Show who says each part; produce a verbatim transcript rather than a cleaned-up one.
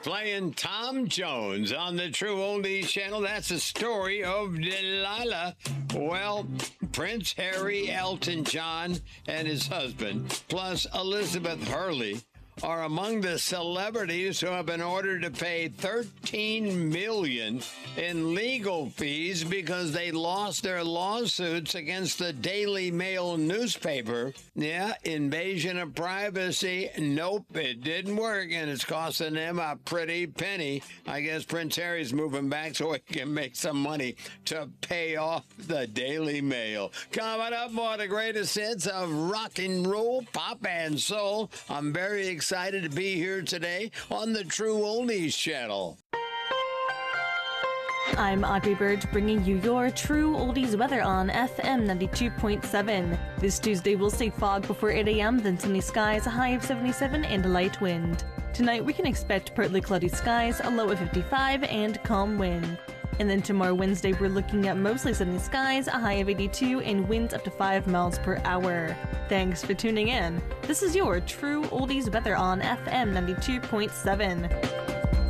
Speaker 1: playing Tom Jones on the True Oldies channel. That's the story of Delilah. Well, Prince Harry, Elton John, and his husband, plus Elizabeth Hurley, are among the celebrities who have been ordered to pay thirteen million dollars in legal fees because they lost their lawsuits against the Daily Mail newspaper. Yeah, invasion of privacy. Nope, it didn't work, and it's costing them a pretty penny. I guess Prince Harry's moving back so he can make some money to pay off the Daily Mail. Coming up, more of the greatest hits of rock and roll, pop, and soul. I'm very excited to be here today on the True Oldies channel.
Speaker 2: I'm Audrey Bird, bringing you your True Oldies weather on F M ninety-two point seven. This Tuesday we'll see fog before eight a m, then sunny skies, a high of seventy-seven, and a light wind. Tonight we can expect partly cloudy skies, a low of fifty-five, and calm wind. And then tomorrow Wednesday we're looking at mostly sunny skies, a high of eighty-two, and winds up to five miles per hour. Thanks for tuning in. This is your True Oldies weather on F M ninety-two point seven.